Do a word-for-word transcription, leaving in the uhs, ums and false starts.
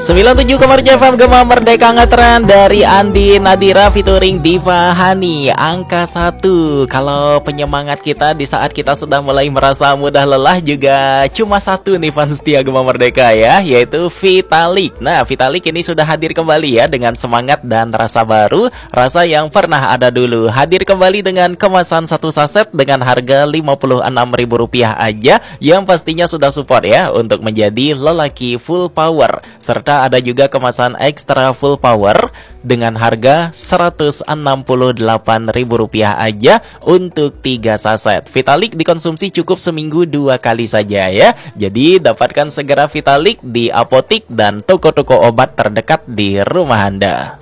sembilan puluh tujuh koma tujuh F M Gema Merdeka Ngetren dari Andi Nadira featuring Diva Hani. Angka satu. Kalau penyemangat kita di saat kita sudah mulai merasa mudah lelah juga cuma satu nih fans setia Gema Merdeka ya, yaitu Vitalik. Nah, Vitalik ini sudah hadir kembali ya dengan semangat dan rasa baru, rasa yang pernah ada dulu. Hadir kembali dengan kemasan satu saset dengan harga lima puluh enam ribu rupiah aja, yang pastinya sudah support ya untuk menjadi lelaki full power. Serta ada juga kemasan ekstra full power dengan harga seratus enam puluh delapan ribu rupiah aja untuk tiga saset. Vitalik dikonsumsi cukup seminggu dua kali saja ya. Jadi dapatkan segera Vitalik di apotik dan toko-toko obat terdekat di rumah Anda.